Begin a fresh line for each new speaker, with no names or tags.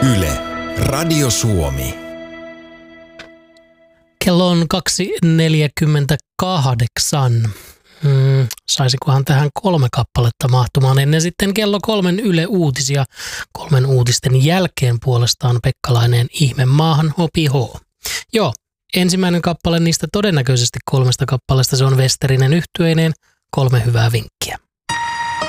Yle, Radio Suomi.
Kello on 2:48. Saisikohan tähän 3 kappaletta mahtumaan ennen sitten kello 3 Yle Uutisia. 3 uutisten jälkeen puolestaan Pekkalainen Ihme maahan hopi ho. Joo, ensimmäinen kappale niistä todennäköisesti 3 kappaleesta, se on Westerinen yhtyeineen 3 hyvää vinkkiä.